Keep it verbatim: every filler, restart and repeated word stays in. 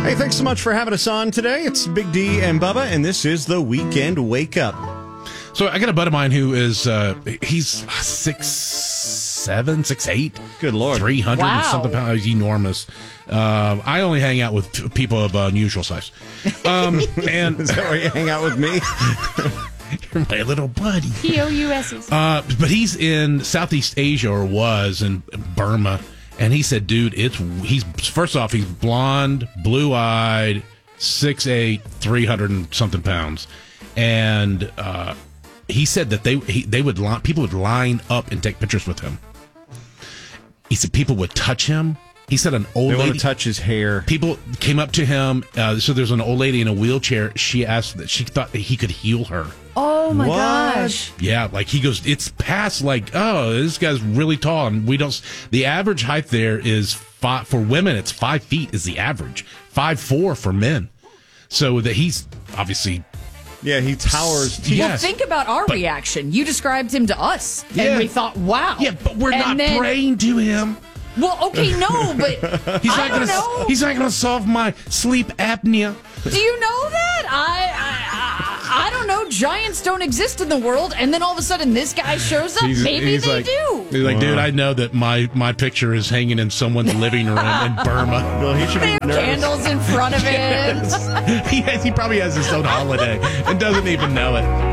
Hey, thanks so much for having us on today. It's Big D and Bubba, and this is the Weekend Wake Up. So I got a buddy of mine who is, uh, he's six, seven, six, eight. Good Lord. three hundred Wow. and something pounds. He's enormous. Uh, I only hang out with people of uh, unusual size. Um, and Is that where you hang out with me? You're my little buddy. P O U S's. Uh, but he's in Southeast Asia, or was in Burma, and he said, "Dude, it's he's first off, he's blonde, blue-eyed, six eight, three hundred and something pounds," and uh, he said that they he, they would line, people would line up and take pictures with him. He said people would touch him. He said an old They lady want to touch his hair. People came up to him. Uh, so there's an old lady in a wheelchair. She asked that she thought that he could heal her. Oh my What? gosh. Yeah, like he goes, it's past like, oh, this guy's really tall, and we don't. The average height there is five for women. It's five feet is the average, five four for men. So that he's obviously, Yeah, he towers. He, yeah. Well, think about our But- reaction. You described him to us, Yeah. and we thought, wow. yeah, but we're And not then- praying to him. Well, okay, no, but He's I not don't gonna. know. He's not gonna solve my sleep apnea. Do you know that? I, I I I don't know. Giants don't exist in the world, and then all of a sudden this guy shows up. He's- Maybe he's they like- do. He's like, Wow. dude, I know that my my picture is hanging in someone's living room in Burma. well, he should They be have nervous. candles in front of him. he has, he probably has his own holiday and doesn't even know it.